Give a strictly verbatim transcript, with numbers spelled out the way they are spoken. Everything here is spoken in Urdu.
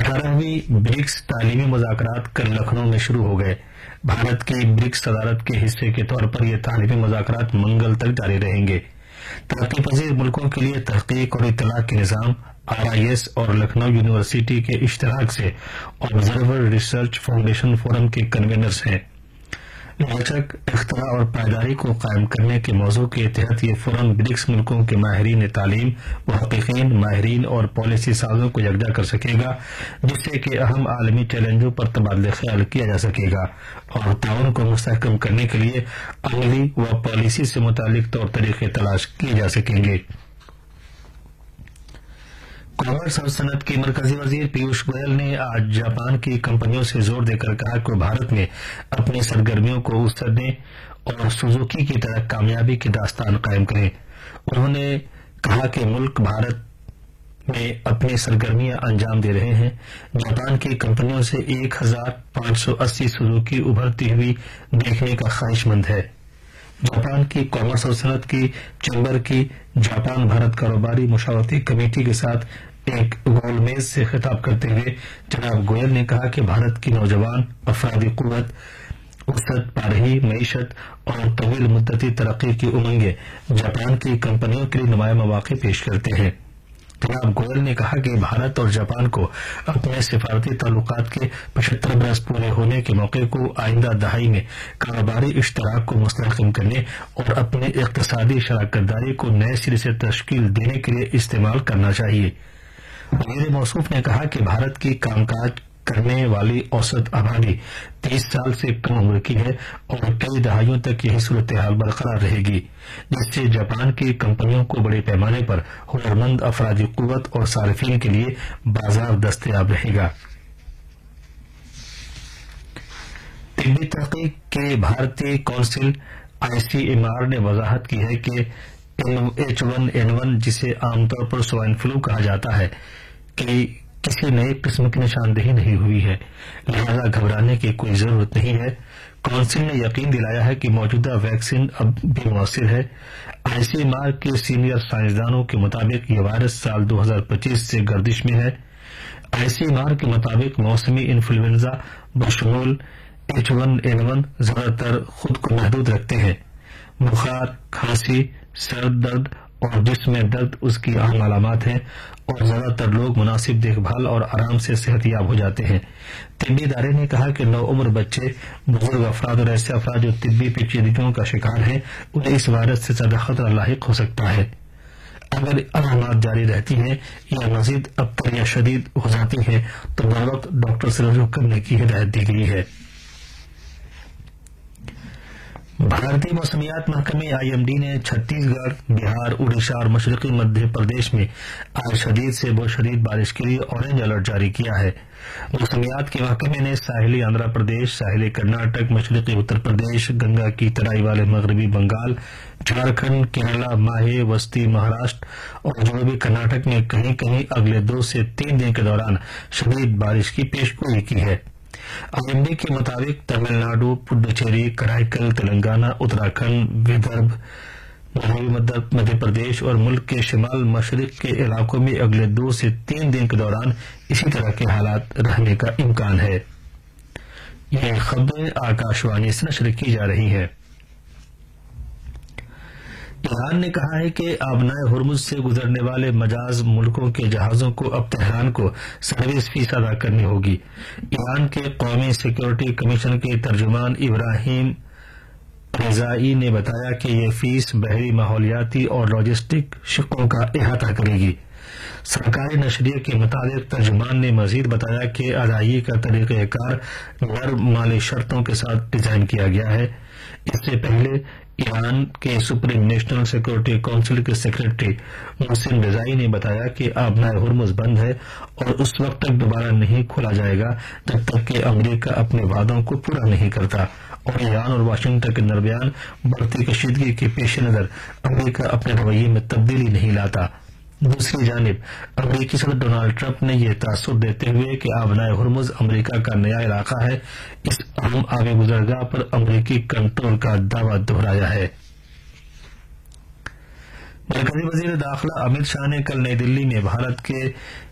اٹھارہویں برکس تعلیمی مذاکرات کل لکھنؤ میں شروع ہو گئے۔ بھارت کی برکس صدارت کے حصے کے طور پر یہ تعلیمی مذاکرات منگل تک جاری رہیں گے۔ ترقی پذیر ملکوں کے لیے تحقیق اور اطلاع کے نظام آر آئی ایس اور لکھنؤ یونیورسٹی کے اشتراک سے آبزرور ریسرچ فاؤنڈیشن فورم کے کنوینرز ہیں۔ لچک، اختراع اور پائیداری کو قائم کرنے کے موضوع کے تحت یہ فورم برکس ملکوں کے ماہرین تعلیم، محققین، ماہرین اور پالیسی سازوں کو یکجا کر سکے گا، جس سے کہ اہم عالمی چیلنجوں پر تبادلہ خیال کیا جا سکے گا اور تعاون کو مستحکم کرنے کے لیے عملی و پالیسی سے متعلق طور طریقے تلاش کیے جا سکیں گے۔ کامرس اور صنعت کے مرکزی وزیر پیوش گوئل نے آج جاپان کی کمپنیوں سے زور دے کر کہا کہ وہ بھارت میں اپنی سرگرمیوں کو وسعتیں اور سوزوکی کی طرح کامیابی کی داستان قائم کریں۔ انہوں نے کہا کہ ملک بھارت میں اپنی سرگرمیاں انجام دے رہے ہیں۔ جاپان کی کمپنیوں سے ایک ہزار پانچ سو اسی سوزوکی ابھرتی ہوئی دیکھنے کا خواہش مند ہے۔ جاپان کی کامرس اور صنعت کی چیمبر کی جاپان بھارت کاروباری مشاورتی کمیٹی کے ساتھ ایک گول میز سے خطاب کرتے ہوئے جناب گوئل نے کہا کہ بھارت کی نوجوان افرادی قوت، وسعت پارہی معیشت اور طویل مدتی ترقی کی امنگیں جاپان کی کمپنیوں کے لیے نمایاں مواقع پیش کرتے ہیں۔ جناب گوئل نے کہا کہ بھارت اور جاپان کو اپنے سفارتی تعلقات کے پچہتر برس پورے ہونے کے موقع کو آئندہ دہائی میں کاروباری اشتراک کو مستحکم کرنے اور اپنی اقتصادی شراکت داری کو نئے سرے سے تشکیل دینے کے لیے استعمال کرنا چاہیے۔ وزیر موصوف نے کہا کہ بھارت کی کام کاج کرنے والی اوسط آبادی تیس سال سے کم عمر کی ہے اور کئی دہائیوں تک یہی صورتحال برقرار رہے گی، جس سے جاپان کی کمپنیوں کو بڑے پیمانے پر ہنرمند افرادی قوت اور صارفین کے لیے بازار دستیاب رہے گا۔ طبی تحقیق کے بھارتی council I C M R نے وضاحت کی ہے کہ ایچ ون این ون جسے عام طور پر سوائن فلو کہا جاتا ہے کہ کسی نئے قسم کی نشاندہی نہیں ہوئی ہے، لہذا گھبرانے کی کوئی ضرورت نہیں ہے۔ کونسل نے یقین دلایا ہے کہ موجودہ ویکسین اب بھی مؤثر ہے۔ آئی سی ایم آر کے سینئر سائنسدانوں کے مطابق یہ وائرس سال دو ہزار پچیس سے گردش میں ہے۔ آئی سی ایم آر کے مطابق موسمی انفلوئنزا بشمول ایچ ون این ون زیادہ تر خود کو محدود رکھتے ہیں۔ بخار، کھانسی، سر درد اور جسم میں درد اس کی عام علامات ہیں اور زیادہ تر لوگ مناسب دیکھ بھال اور آرام سے صحت یاب ہو جاتے ہیں۔ طبی ادارے نے کہا کہ نو عمر بچے، بزرگ افراد اور ایسے افراد جو طبی پیچیدگیوں کا شکار ہیں انہیں اس وائرس سے زیادہ خطرہ لاحق ہو سکتا ہے۔ اگر علامات جاری رہتی ہیں یا مزید ابتر یا شدید ہو جاتی ہیں تو بروقت ڈاکٹر سے رجوع کرنے کی ہدایت دی گئی ہے۔ بھارتی موسمیات محکمے آئی ایم ڈی نے چھتیس گڑھ، بہار، اڑیسہ اور مشرقی مدھیہ پردیش میں آج شدید سے بہت شدید بارش کے لیے اورنج الرٹ جاری کیا ہے۔ موسمیات کے محکمے نے ساحلی آندھرا پردیش، ساحلی کرناٹک، مشرقی اتر پردیش، گنگا کی ترائی والے مغربی بنگال، جھارکھنڈ، کیرلا، ماہے، وسطی مہاراشٹر اور جنوبی کرناٹک میں کہیں کہیں اگلے دو سے تین دن کے دوران شدید بارش کی پیشگوئی کی ہے۔ آئی ایم ڈی کے مطابق تمل ناڈو، پڈوچیری، کرائی تلنگانہ، اتراکھنڈ، ودربھ، مغربی مدھیہ پردیش اور ملک کے شمال مشرق کے علاقوں میں اگلے دو سے تین دن کے دوران اسی طرح کے حالات رہنے کا امکان ہے۔ یہ خبریں آکاش وانی سے نشر کی جا رہی ہیں۔ ایران نے کہا ہے کہ آبنائے ہرمز سے گزرنے والے مجاز ملکوں کے جہازوں کو اب تہران کو سروس فیس ادا کرنی ہوگی۔ ایران کے قومی سیکورٹی کمیشن کے ترجمان ابراہیم رضائی نے بتایا کہ یہ فیس بحری ماحولیاتی اور لاجسٹک شقوں کا احاطہ کرے گی۔ سرکاری نشریے کے مطابق ترجمان نے مزید بتایا کہ ادائیگی کا طریقہ کار نرم مالی شرطوں کے ساتھ ڈیزائن کیا گیا ہے۔ اس سے پہلے ایران کے سپریم نیشنل سیکورٹی کونسل کے سیکرٹری محسن رضائی نے بتایا کہ آبنائے ہرمز بند ہے اور اس وقت تک دوبارہ نہیں کھولا جائے گا جب تک کہ امریکہ اپنے وعدوں کو پورا نہیں کرتا اور ایران اور واشنگٹن کے درمیان بڑھتی کشیدگی کے پیش نظر امریکہ اپنے رویے میں تبدیلی نہیں لاتا۔ دوسری جانب امریکی صدر ڈونالڈ ٹرمپ نے یہ تاثر دیتے ہوئے کہ آبنائے ہرمز امریکہ کا نیا علاقہ ہے، اس اہم آبی گزرگاہ پر امریکی کنٹرول کا دعویٰ دہرایا ہے۔ مرکزی وزیر داخلہ امت شاہ نے کل نئی دلی میں بھارت کے